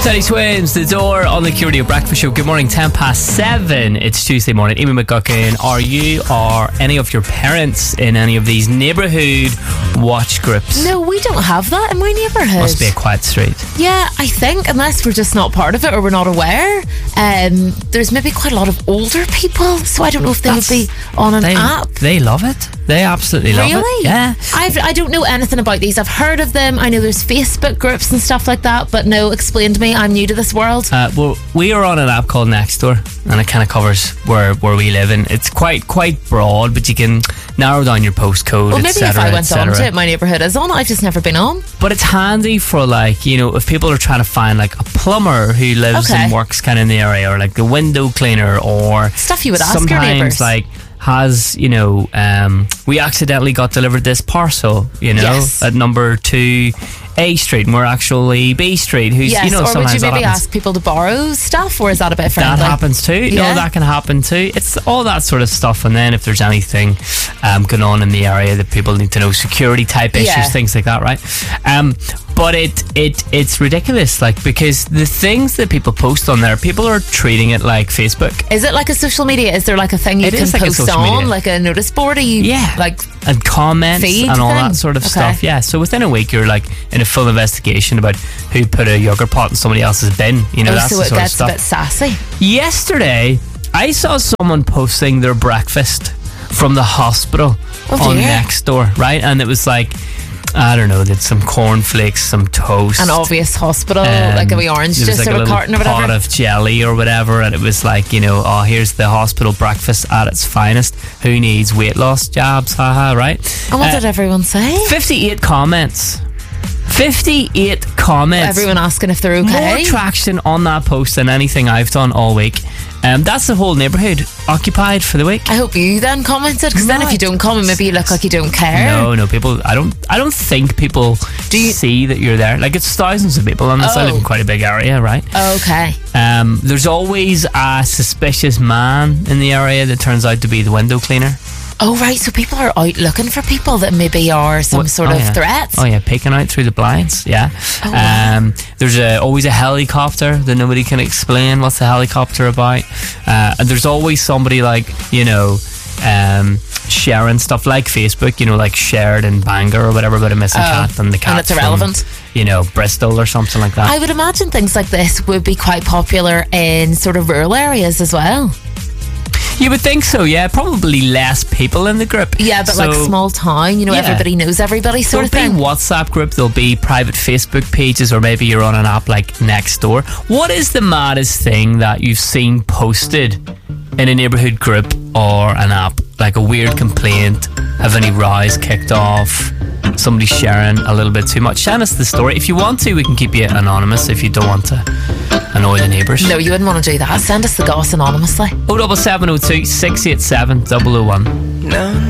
Teddy Swims, The Door on the Radio Breakfast Show. Good morning, 7:10. It's Tuesday morning. Amy McGuckin, are you or any of your parents in any of these neighbourhood watch groups? No, we don't have that in my neighbourhood. Must be a quiet street. Yeah, I think, unless we're just not part of it or we're not aware. There's maybe quite a lot of older people, so I don't know if they would be on an app. They love it. They absolutely love it. Really? Yeah. I don't know anything about these. I've heard of them. I know there's Facebook groups and stuff like that, but no, explain to me. I'm new to this world. Well, we are on an app called Nextdoor, and it kind of covers where we live, and it's quite broad, but you can narrow down your postcode. Well, maybe if I went on to it, my neighbourhood is on. I've just never been on. But it's handy for, like, you know, if people are trying to find like a plumber who lives and works kind of in the area, or like the window cleaner, or stuff you would ask your neighbours. Like, has, you know, we accidentally got delivered this parcel, you know, at number 2A Street, and we're actually B Street. Who's, you know, or sometimes would you maybe happens. ask people to borrow stuff, or is that a bit friendly? That happens too. Yeah. No, that can happen too. It's all that sort of stuff. And then if there's anything going on in the area that people need to know, security type issues, things like that, right? But it's ridiculous, like, because the things that people post on there, people are treating it like Facebook. Is it like a social media? Is there like a thing you can like post on, like a notice board? And comments and all that sort of stuff. Yeah, so within a week you're like in a full investigation about who put a yogurt pot in somebody else's bin. You know, that's so the sort of that's stuff. a bit sassy. Yesterday, I saw someone posting their breakfast from the hospital on Nextdoor, right? And it was like, I don't know, did some cornflakes, some toast, an obvious hospital, like a wee orange juice, or a carton or whatever, pot of jelly or whatever, and it was like, you know, oh, here's the hospital breakfast at its finest. Who needs weight loss jabs? Haha, right? And what did everyone say? 58 comments. 58 comments. Everyone asking if they're okay. More traction on that post than anything I've done all week. That's the whole neighbourhood occupied for the week. I hope you then commented, because then if you don't comment, maybe you look like you don't care. No, people. I don't think people see that you're there. Like, it's thousands of people on this. I live in quite a big area, right? Okay. There's always a suspicious man in the area that turns out to be the window cleaner. Oh, right, so people are out looking for people that maybe are some sort of threats. Oh, yeah, peeking out through the blinds, yeah. Oh, wow. There's always a helicopter that nobody can explain what's the helicopter about. And there's always somebody, like, you know, sharing stuff like Facebook, you know, like shared in Bangor or whatever about a missing cat, and the cat, and it's irrelevant. From, you know, Bristol or something like that. I would imagine things like this would be quite popular in sort of rural areas as well. You would think so, yeah. Probably less people in the group. Yeah, but like small town, you know, everybody knows everybody sort of thing. There'll be WhatsApp group, there'll be private Facebook pages, or maybe you're on an app like Nextdoor. What is the maddest thing that you've seen posted in a neighbourhood group or an app? Like a weird complaint, have any rows kicked off, somebody sharing a little bit too much? Send us the story. If you want to, we can keep you anonymous if you don't want to annoy the neighbours. No, you wouldn't want to do that. Send us the goss anonymously. 07702 687 001.